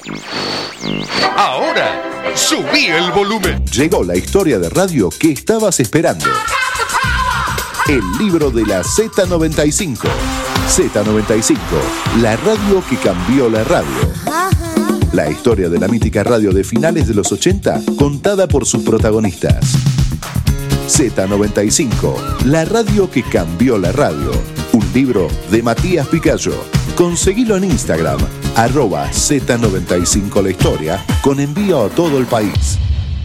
Ahora, subí el volumen. Llegó la historia de radio que estabas esperando. El libro de la Z95. Z95, la radio que cambió la radio. La historia de la mítica radio de finales de los 80, contada por sus protagonistas. Z95, la radio que cambió la radio. Un libro de Matías Picayo. Conseguilo en Instagram, @Z95 la historia, con envío a todo el país.